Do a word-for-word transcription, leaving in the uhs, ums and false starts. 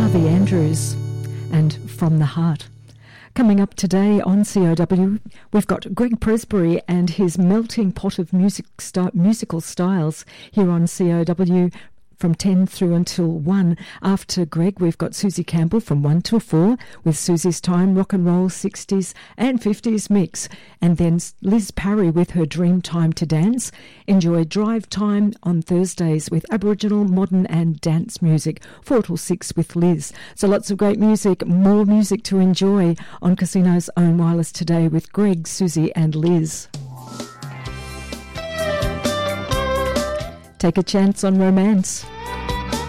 Harvey Andrews and From the Heart. Coming up today on C O W, we've got Greg Presbury and his melting pot of music st- musical styles here on C O W from ten through until one. After Greg, we've got Susie Campbell from one till four with Susie's Time Rock and Roll sixties and fifties mix. And then Liz Parry with her Dream Time to Dance. Enjoy Drive Time on Thursdays with Aboriginal, modern and dance music, four till six with Liz. So lots of great music, more music to enjoy on Casino's Own Wireless today with Greg, Susie and Liz. Take a chance on romance.